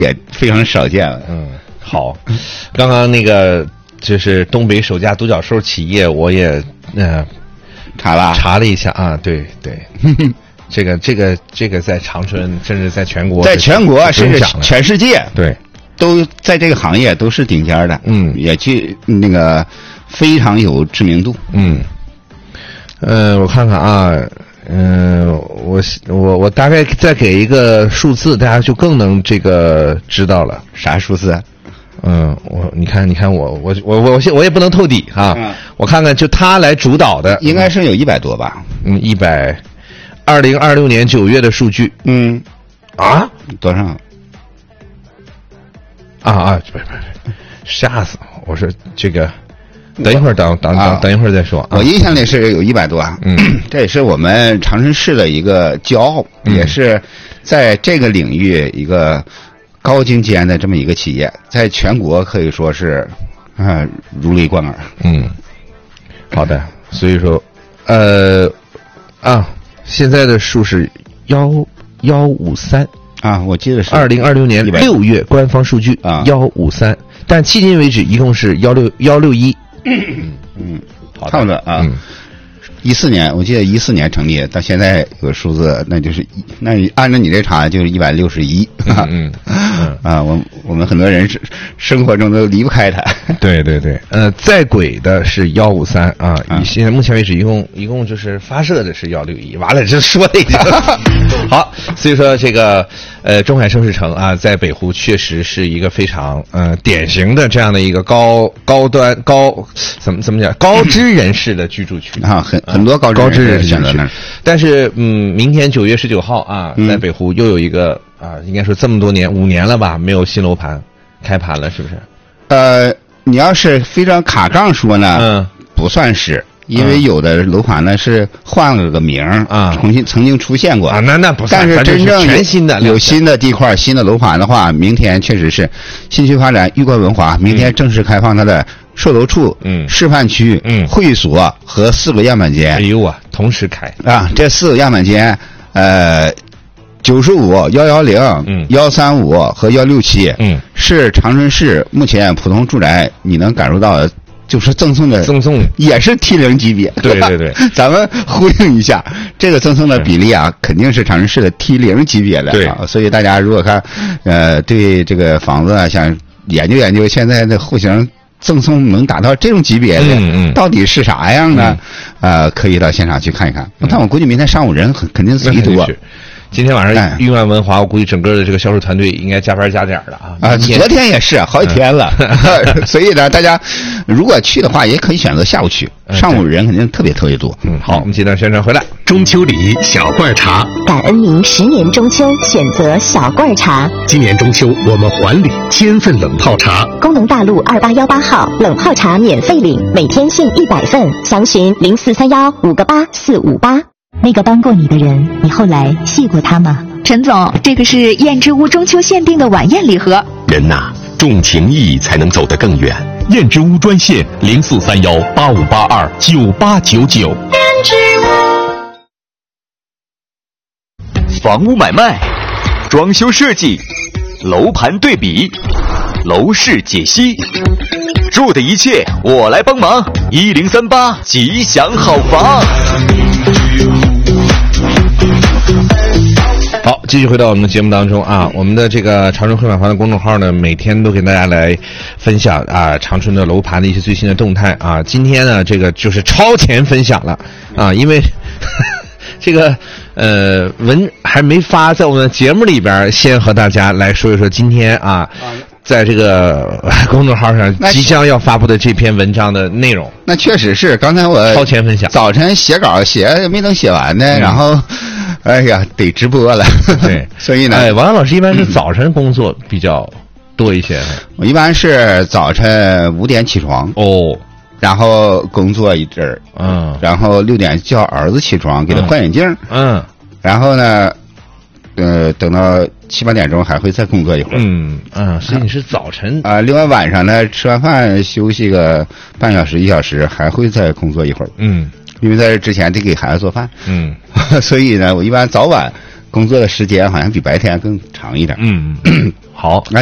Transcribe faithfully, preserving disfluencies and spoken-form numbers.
也非常少见。 嗯，好，刚刚那个就是东北首家独角兽企业，我也呃查了查了一下啊，对对。这个这个这个在长春，甚至在全国， 在全国甚至全世界， 对， 都在这个行业都是顶尖的， 嗯， 也去那个非常有知名度， 嗯，呃，我看看啊，嗯、呃，我我我大概再给一个数字，大家就更能这个知道了。 啥数字？ 嗯，我你看你看我我我我我也不能透底啊， 嗯、 我看看就他来主导的， 应该是有一百多吧？ 嗯，一百。二零二六年九月的数据， 嗯， 啊， 多少？ 啊啊，不是不是，吓死我！我说这个，等一会儿，等等等等一会儿再说。 我印象里是有一百多， 嗯， 这也是我们长春市的一个骄傲， 嗯、 也是在这个领域一个高精尖的这么一个企业，在全国可以说是啊、呃、如雷贯耳。 嗯，好的，所以说，呃，啊。现在的数是幺幺五三啊，我记得是二零二六年六月官方数据啊幺五三，但迄今为止一共是幺六幺六一， 嗯嗯，差不多啊。一四年，我记得一四年成立，到现在有个数字，那就是那按照你这查就是一百六十一。 嗯嗯啊，我我们很多人是生活中都离不开它。 对对对，呃，在轨的是幺五三啊，以现在目前为止一共一共就是发射的是幺六一，完了这说的已经好，所以说这个呃中海盛世城啊，在北湖确实是一个非常呃典型的这样的一个高高端高怎么怎么讲高知人士的居住区啊，很。很多高高知人士选择那儿， 但是嗯，明天九月十九号啊，在北湖又有一个啊，应该说这么多年五年了吧，没有新楼盘开盘了，是不是？ 呃，你要是非常卡杠说呢， 嗯， 不算是，因为有的楼盘呢是换了个名啊， 重新曾经出现过啊，那那不算， 但是真正全新的有新的地块、新的楼盘的话，明天确实是新区发展玉冠文华明天正式开放它的。售楼处、 嗯， 示范区、 嗯， 会所和四个样板间。 哎呦啊，同时开啊！这四个样板间，呃，九十五、幺幺零、 嗯， 幺三五和幺六七， 嗯， 是长春市目前普通住宅你能感受到的，就是赠送的， 赠送也是 T 零级别。 对对对， 咱们呼应一下，这个赠送的比例啊，肯定是长春市的 T 零级别的。 对啊，所以大家如果看，呃，对这个房子啊，想研究研究现在的户型。赠送能达到这种级别的， 嗯嗯， 到底是啥样呢？嗯、呃，可以到现场去看一看。嗯、但我估计明天上午人很肯定贼多。 今天晚上玉冠文华，我估计整个的这个销售团队应该加班加点的啊。 啊，昨天也是好几天了，嗯、所以呢，大家如果去的话，也可以选择下午去，上午人肯定特别特别多。 嗯，好，我们接段宣传回来。 中秋礼小罐茶， 感恩您十年中秋选择小罐茶。 今年中秋我们还礼千份冷泡茶。 功能大路二八幺八号冷泡茶免费领，每天限一百份，详询零四三幺五个八四五八。那个帮过你的人，你后来谢过他吗？ 陈总，这个是燕之屋中秋限定的晚宴礼盒。 人呐，重情义才能走得更远。 燕之屋专线零四三幺八五八二九八九九。 燕之屋。 房屋买卖、装修设计、楼盘对比、楼市解析，住的一切我来帮忙。一零三八吉祥好房。 好，继续回到我们的节目当中啊，我们的这个长春会买房的公众号呢，每天都给大家来分享啊长春的楼盘的一些最新的动态啊。今天呢，这个就是超前分享了啊，因为这个呃文还没发，在我们的节目里边，先和大家来说一说今天啊。在这个公众号上即将要发布的这篇文章的内容， 那确实是刚才我超前分享， 早晨写稿写没等写完呢，嗯、然后，哎呀，得直播了。 对， 所以呢， 哎，王洋老师一般是早晨工作比较多一些。嗯、 我一般是早晨五点起床哦， 然后工作一阵儿， 嗯， 然后六点叫儿子起床给他换眼镜， 嗯， 然后呢，呃，等到七八点钟还会再工作一会儿。 嗯嗯，所以你是早晨啊、呃？另外晚上呢，吃完饭休息个半小时一小时，还会再工作一会儿。 嗯， 因为在这之前得给孩子做饭。 嗯， 所以呢，我一般早晚工作的时间好像比白天更长一点。 嗯，好。 好。